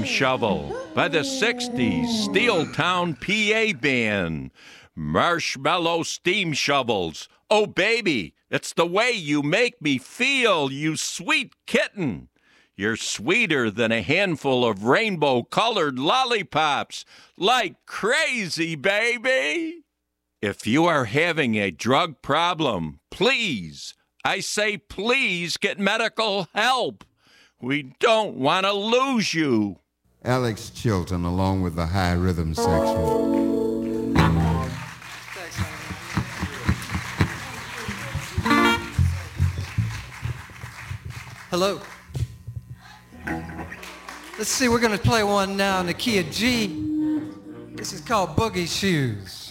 Shovel by the 60s Steeltown, PA band. Marshmallow steam shovels. Oh, baby, it's the way you make me feel, you sweet kitten. You're sweeter than a handful of rainbow-colored lollipops. Like crazy, baby. If you are having a drug problem, please, I say please get medical help. We don't want to lose you. Alex Chilton, along with the High Rhythm Section. Hello. Let's see, we're going to play one now in the key of G. This is called Boogie Shoes.